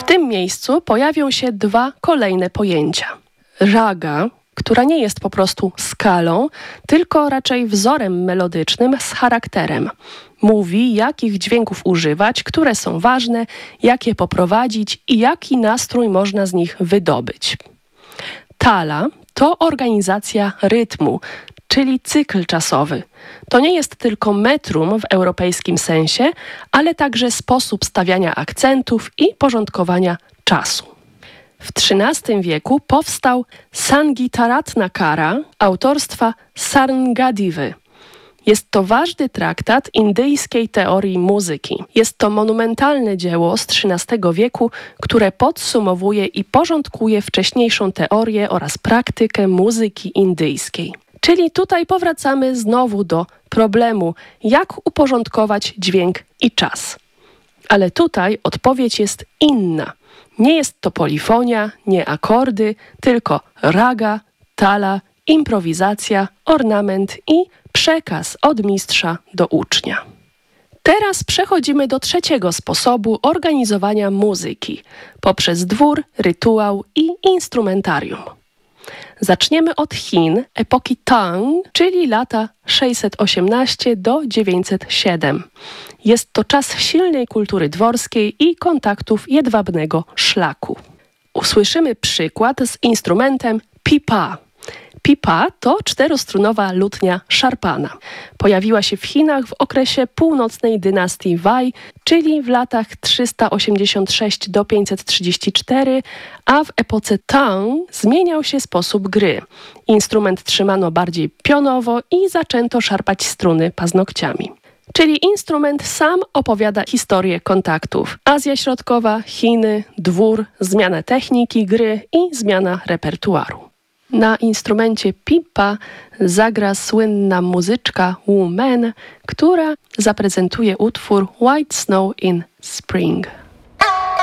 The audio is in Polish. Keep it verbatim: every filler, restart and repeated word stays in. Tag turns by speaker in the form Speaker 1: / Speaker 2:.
Speaker 1: W tym miejscu pojawią się dwa kolejne pojęcia. Raga, która nie jest po prostu skalą, tylko raczej wzorem melodycznym z charakterem. Mówi, jakich dźwięków używać, które są ważne, jak je poprowadzić i jaki nastrój można z nich wydobyć. Tala to organizacja rytmu, czyli cykl czasowy. To nie jest tylko metrum w europejskim sensie, ale także sposób stawiania akcentów i porządkowania czasu. W trzynastym wieku powstał Sangitaratnakara autorstwa Sarngadiwy. Jest to ważny traktat indyjskiej teorii muzyki. Jest to monumentalne dzieło z trzynastego wieku, które podsumowuje i porządkuje wcześniejszą teorię oraz praktykę muzyki indyjskiej. Czyli tutaj powracamy znowu do problemu, jak uporządkować dźwięk i czas. Ale tutaj odpowiedź jest inna. Nie jest to polifonia, nie akordy, tylko raga, tala, improwizacja, ornament i przekaz od mistrza do ucznia. Teraz przechodzimy do trzeciego sposobu organizowania muzyki poprzez dwór, rytuał i instrumentarium. Zaczniemy od Chin epoki Tang, czyli lata sześćset osiemnaście do dziewięćset siedem. Jest to czas silnej kultury dworskiej i kontaktów jedwabnego szlaku. Usłyszymy przykład z instrumentem pipa. Pipa to czterostrunowa lutnia szarpana. Pojawiła się w Chinach w okresie północnej dynastii Wei, czyli w latach trzysta osiemdziesiąt sześć do pięćset trzydzieści cztery, a w epoce Tang zmieniał się sposób gry. Instrument trzymano bardziej pionowo i zaczęto szarpać struny paznokciami. Czyli instrument sam opowiada historię kontaktów. Azja Środkowa, Chiny, dwór, zmiana techniki gry i zmiana repertuaru. Na instrumencie pipa zagra słynna muzyczka Wu Men, która zaprezentuje utwór White Snow in Spring.